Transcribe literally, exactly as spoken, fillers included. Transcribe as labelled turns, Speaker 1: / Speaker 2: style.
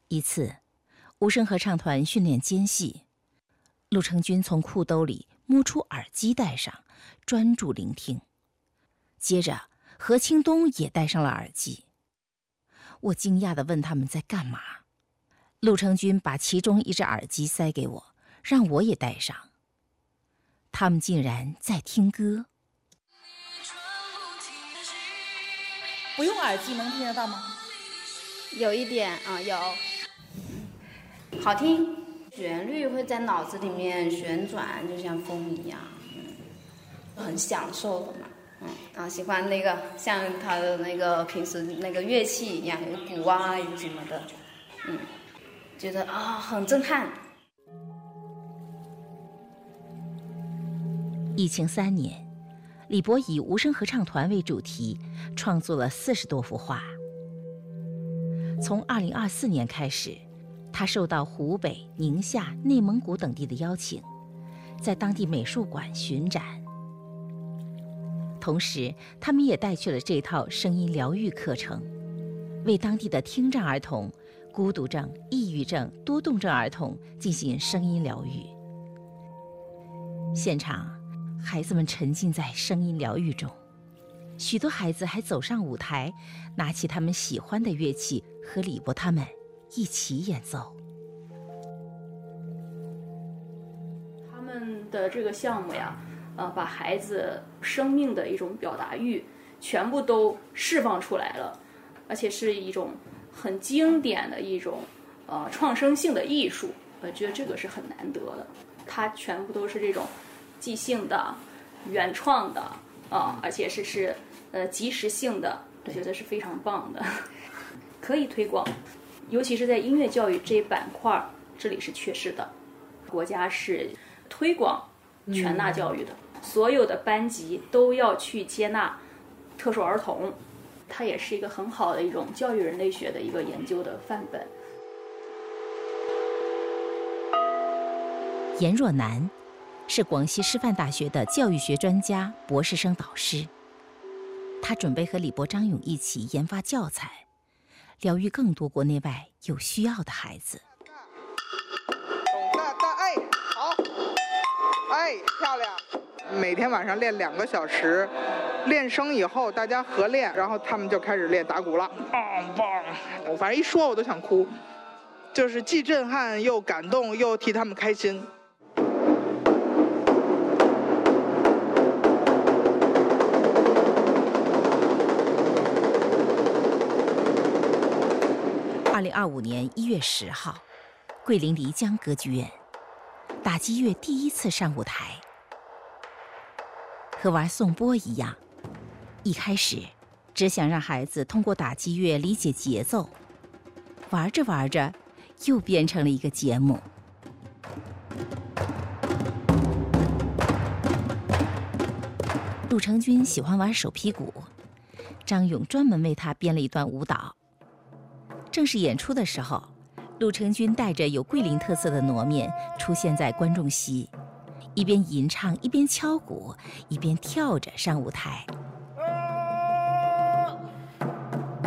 Speaker 1: 一次，无声合唱团训练间隙，陆成军从裤兜里摸出耳机戴上，专注聆听。接着，何清东也戴上了耳机。我惊讶地问他们在干嘛。陆成军把其中一只耳机塞给我，让我也戴上。他们竟然在听歌。
Speaker 2: 不用耳机能听得到吗？
Speaker 3: 有一点啊，有，好听，旋律会在脑子里面旋转，就像风一样，嗯，很享受的嘛，嗯，啊，喜欢那个像他的那个平时那个乐器一样，有鼓啊，有什么的，嗯，觉得啊很震撼。
Speaker 1: 疫情三年，李博以无声合唱团为主题，创作了四十多幅画。从二零二四年开始，他受到湖北、宁夏、内蒙古等地的邀请，在当地美术馆巡展。同时，他们也带去了这套声音疗愈课程，为当地的听障儿童、孤独症、抑郁症、多动症儿童进行声音疗愈。现场，孩子们沉浸在声音疗愈中，许多孩子还走上舞台，拿起他们喜欢的乐器，和李博他们一起演奏。
Speaker 4: 他们的这个项目呀，呃，把孩子生命的一种表达欲全部都释放出来了，而且是一种很经典的一种呃创生性的艺术。我觉得这个是很难得的，它全部都是这种即兴的、原创的啊、呃，而且是是呃即时性的，我觉得是非常棒的，可以推广。尤其是在音乐教育这一板块，这里是缺失的。国家是推广全纳教育的，嗯、所有的班级都要去接纳特殊儿童，它也是一个很好的一种教育人类学的一个研究的范本。
Speaker 1: 严若楠是广西师范大学的教育学专家、博士生导师，他准备和李博、张勇一起研发教材，疗愈更多国内外有需要的孩子。
Speaker 5: 大大哎，好，哎，漂亮。每天晚上练两个小时，练声以后大家合练，然后他们就开始练打鼓了。棒棒！我反正一说我都想哭，就是既震撼又感动，又替他们开心。
Speaker 1: 二零二五年一月十号，桂林漓江歌剧院，打击乐第一次上舞台。和玩颂钵一样，一开始只想让孩子通过打击乐理解节奏，玩着玩着，又变成了一个节目。陆成军喜欢玩手劈鼓，张勇专门为他编了一段舞蹈。正式演出的时候，陆成军带着有桂林特色的糯面出现在观众席，一边吟唱一边敲鼓，一边跳着上舞台。